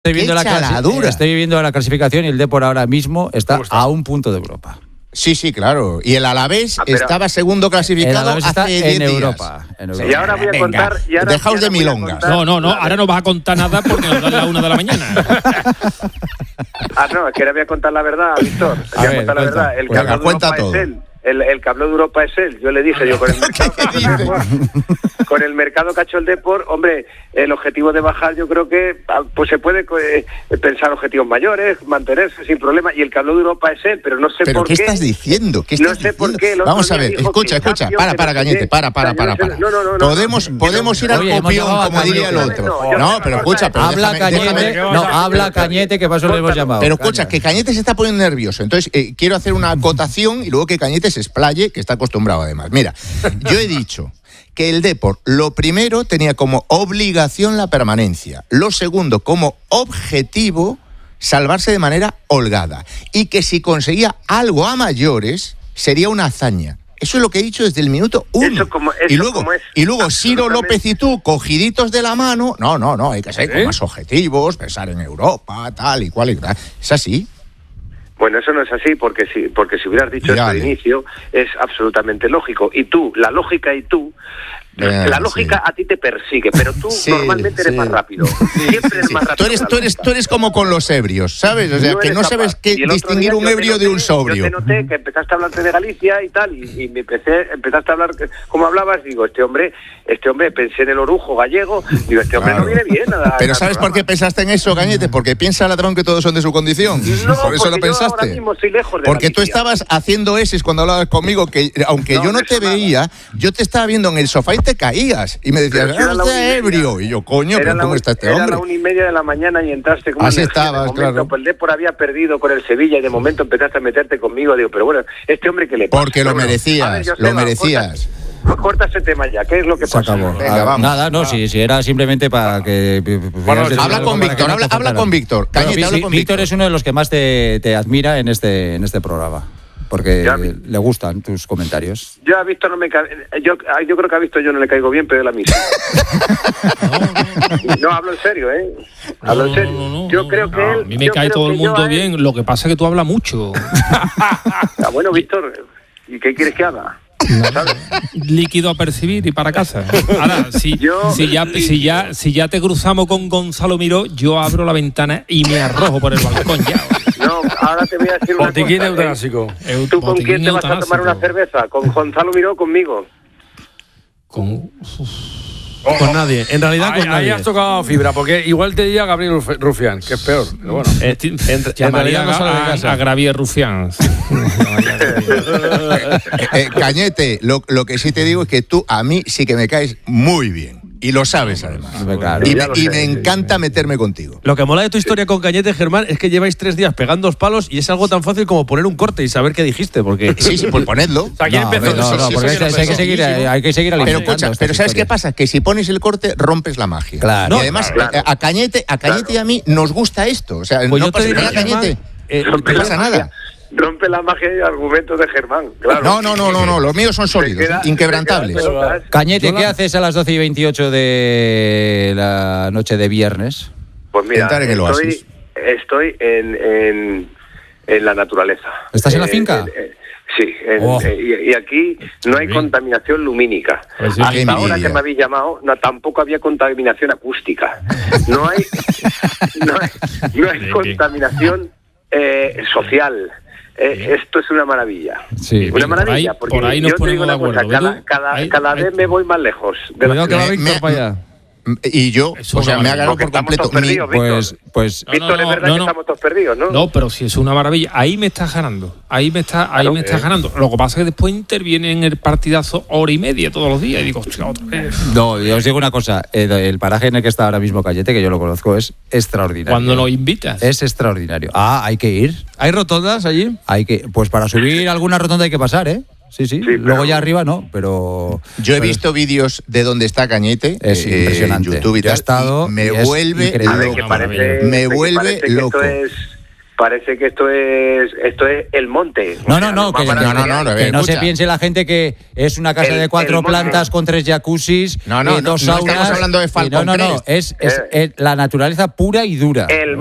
Estoy viendo la clasificación y el Depor ahora mismo está a un punto de Europa. Sí, claro. Y el Alavés estaba segundo clasificado hace 10 días. Europa. Y ahora voy a contar... Dejaos de milongas. No, ahora no vas a contar nada porque nos dan la 1 de la mañana. No, es que ahora voy a contar la verdad, Víctor. Voy a contar la verdad. El que habló de Europa es él. El que habló de Europa es él. Yo le dije, con el mercado que ha hecho el Depor, hombre, el objetivo de bajar, yo creo que pues se puede pensar objetivos mayores, mantenerse sin problema, y el que habló de Europa es él, pero no sé por qué. ¿Qué estás diciendo? No sé por qué. Vamos a ver, escucha, para, Cañete, para. Podemos ir al copión, como diría el otro. No, pero escucha, habla Cañete, que paso le hemos llamado. Pero escucha, que Cañete se está poniendo nervioso, entonces quiero hacer una acotación y luego que Cañete se explaye, que está acostumbrado además. Mira, yo he dicho que el Depor, lo primero, tenía como obligación la permanencia, lo segundo, como objetivo, salvarse de manera holgada, y que si conseguía algo a mayores, sería una hazaña. Eso es lo que he dicho desde el minuto 1. Y luego Ciro López y tú, cogiditos de la mano, no, hay que ser con más objetivos, pensar en Europa, tal y cual y tal. ¿Es así? Bueno, eso no es así, porque si hubieras dicho esto de inicio, es absolutamente lógico. Y tú, la lógica la lógica a ti te persigue, pero tú normalmente eres más rápido. Siempre eres más rápido. Tú eres como con los ebrios, ¿sabes? O sea, que no sabes distinguir un ebrio de un sobrio. Yo te noté que empezaste a hablar de Galicia y tal, y empezaste a hablar como hablabas, digo, este hombre, pensé en el orujo gallego, digo, este hombre no viene bien. Pero ¿sabes por qué pensaste en eso, Cañete? Porque piensa ladrón que todos son de su condición. Por eso lo pensaste. Ahora mismo estoy lejos de porque Galicia. Tú estabas haciendo eses cuando hablabas conmigo, que aunque yo no te veía, yo te estaba viendo en el sofá y te caías y me decías, está ebrio, y yo, coño, pero ¿cómo está este hombre? Era la 1:30 de la mañana y entraste como así estabas, claro. Pues el Depor había perdido con el Sevilla y de momento empezaste a meterte conmigo, digo, pero bueno, este hombre que le pasa. Porque lo merecías, lo merecías. Corta ese tema ya, ¿qué es lo que pasa? Se acabó. Venga, vamos. Nada, no, si era simplemente para que... Bueno, habla con Víctor, habla con Víctor. Cañete, habla con Víctor es uno de los que más te admira en este programa. Porque le gustan tus comentarios. Yo a Víctor yo creo que a Víctor yo no le caigo bien, pero él a mí sí. No, hablo en serio, ¿eh? Hablo en serio. No, yo creo que él... A mí me cae todo el mundo bien, lo que pasa es que tú hablas mucho. Bueno, Víctor, ¿y qué quieres que haga? ¿Sabes? Líquido a percibir y para casa. Ahora, si ya te cruzamos con Gonzalo Miró, yo abro la ventana y me arrojo por el balcón ya. No, ahora te voy a decir una cosa. Botiquín eutanásico. ¿Tú con quién te vas a tomar una cerveza? ¿Con Gonzalo Miró o conmigo? Con nadie, en realidad con nadie. Ahí has tocado fibra, porque igual te diría Gabriel Rufián, que es peor. Pero bueno, en realidad no sale de casa. A Gabriel Rufián. Cañete, lo que sí te digo es que tú a mí sí que me caes muy bien. Y lo sabes, además. Claro. Y me encanta meterme contigo. Lo que mola de tu historia con Cañete, Germán, es que lleváis 3 días pegando 2 palos y es algo tan fácil como poner un corte y saber qué dijiste. Porque... Sí, pues ponedlo. O sea, ¿quién empezó? Porque hay que seguir alimentando. Pero ¿sabes qué pasa? Que si pones el corte, rompes la magia. Claro. Y además, a Cañete y a mí nos gusta esto. O sea, pues no pasa nada, Cañete. No pasa nada. Rompe la magia y argumentos de Germán, claro. No, los míos son sólidos, inquebrantables. Cañete, ¿qué haces a las 12:28 de la noche de viernes? Pues mira, en el oasis. Estoy en la naturaleza. ¿Estás en la finca? Sí, y aquí no hay contaminación lumínica. Pues sí, hasta ahora que me habéis llamado, tampoco había contaminación acústica. No hay contaminación social. Esto es una maravilla. Sí, una maravilla, porque por ahí nos yo te digo una cosa, cada vez me voy más lejos de la que va Víctor para allá. Y yo, o sea, me ha ganado por completo. Víctor, es verdad que estamos todos perdidos, ¿no? No, pero si es una maravilla, ahí me estás ganando. Ahí me estás ganando. Lo que pasa es que después interviene en el partidazo 1:30 todos los días y digo, hostia, otra vez. No, yo os digo una cosa, el paraje en el que está ahora mismo Cañete, que yo lo conozco, es extraordinario. Cuando nos invitas. Es extraordinario. Hay que ir. ¿Hay rotondas allí? Pues para subir alguna rotonda hay que pasar, ¿eh? Sí, luego ya arriba no, pero... Yo he visto vídeos de donde está Cañete, es impresionante. En YouTube y tal, estado me vuelve loco. Parece parece que esto es el monte. Que no se piense la gente que es una casa de 4 plantas con 3 jacuzzis, 2 saunas. No estamos hablando de Falcon Crest. Es la naturaleza pura y dura.